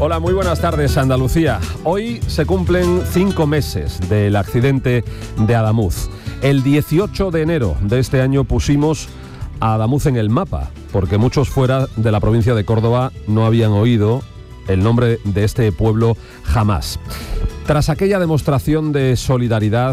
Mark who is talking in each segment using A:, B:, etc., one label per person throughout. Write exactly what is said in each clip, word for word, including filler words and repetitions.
A: Hola, muy buenas tardes, Andalucía. Hoy se cumplen cinco meses del accidente de Adamuz. El dieciocho de enero de este año pusimos a Adamuz en el mapa, porque muchos fuera de la provincia de Córdoba no habían oído el nombre de este pueblo jamás. Tras aquella demostración de solidaridad,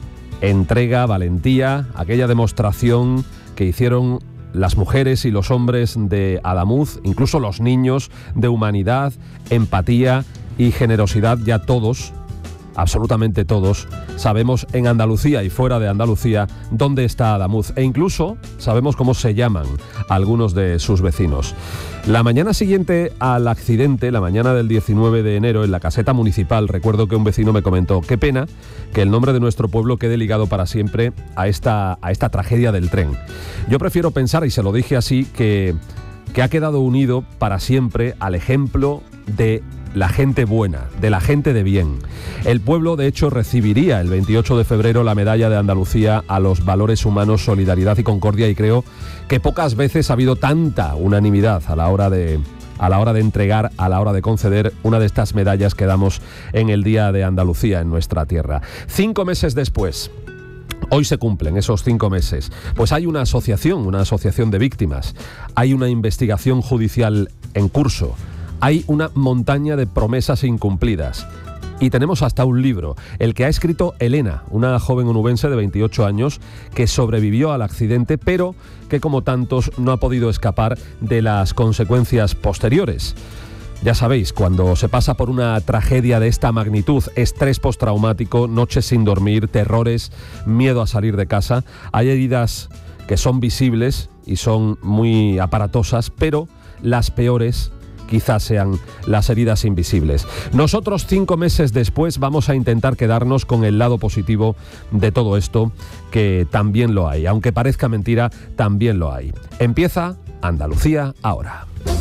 A: entrega, valentía, aquella demostración que hicieron las mujeres y los hombres de Adamuz, incluso los niños, de humanidad, empatía y generosidad, ya todos, absolutamente todos, sabemos en Andalucía y fuera de Andalucía dónde está Adamuz, e incluso sabemos cómo se llaman algunos de sus vecinos. La mañana siguiente al accidente, la mañana del diecinueve de enero, en la caseta municipal, recuerdo que un vecino me comentó: qué pena que el nombre de nuestro pueblo quede ligado para siempre a esta, a esta tragedia del tren. Yo prefiero pensar, y se lo dije así, que, que ha quedado unido para siempre al ejemplo de la gente buena, de la gente de bien. El pueblo, de hecho, recibiría el veintiocho de febrero la medalla de Andalucía a los valores humanos, solidaridad y concordia, y creo que pocas veces ha habido tanta unanimidad a la hora de, a la hora de entregar, a la hora de conceder una de estas medallas que damos en el Día de Andalucía en nuestra tierra. Cinco meses después, hoy se cumplen esos cinco meses, pues hay una asociación, una asociación de víctimas, hay una investigación judicial en curso, hay una montaña de promesas incumplidas. Y tenemos hasta un libro, el que ha escrito Elena, una joven onubense de veintiocho años que sobrevivió al accidente, pero que, como tantos, no ha podido escapar de las consecuencias posteriores. Ya sabéis, cuando se pasa por una tragedia de esta magnitud, estrés postraumático, noches sin dormir, terrores, miedo a salir de casa, hay heridas que son visibles y son muy aparatosas, pero las peores quizás sean las heridas invisibles. Nosotros, cinco meses después, vamos a intentar quedarnos con el lado positivo de todo esto, que también lo hay. Aunque parezca mentira, también lo hay. Empieza Andalucía ahora.